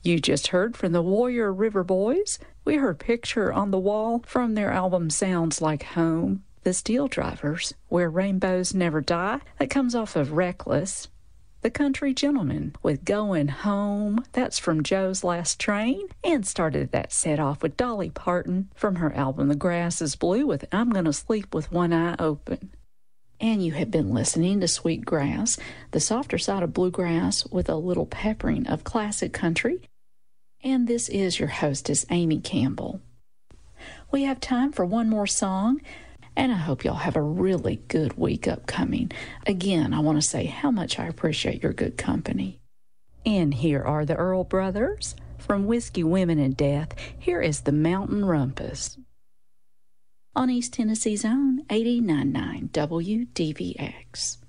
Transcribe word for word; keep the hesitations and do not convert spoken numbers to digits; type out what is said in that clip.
You just heard from the Warrior River Boys. We heard Picture on the Wall from their album Sounds Like Home. The Steel Drivers, Where Rainbows Never Die, that comes off of Reckless. The Country Gentlemen with Going Home, that's from Joe's Last Train, and started that set off with Dolly Parton from her album The Grass is Blue with I'm Gonna Sleep with One Eye Open. And you have been listening to Sweet Grass, the softer side of bluegrass with a little peppering of classic country. And this is your hostess, Amy Campbell. We have time for one more song, and I hope y'all have a really good week upcoming. Again, I want to say how much I appreciate your good company. And here are the Earl Brothers from Whiskey, Women, and Death. Here is the Mountain Rumpus on East Tennessee's own eighty-nine point nine W D V X.